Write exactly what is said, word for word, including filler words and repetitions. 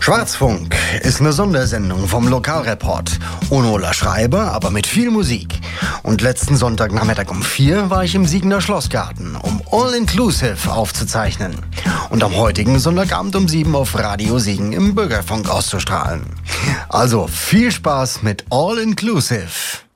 Schwarzfunk ist eine Sondersendung vom Lokalreport. Ohne Ola Schreiber, aber mit viel Musik. Und letzten Sonntagnachmittag um vier war ich im Siegener Schlossgarten, um All Inclusive aufzuzeichnen. Und am heutigen Sonntagabend um sieben auf Radio Siegen im Bürgerfunk auszustrahlen. Also viel Spaß mit All Inclusive.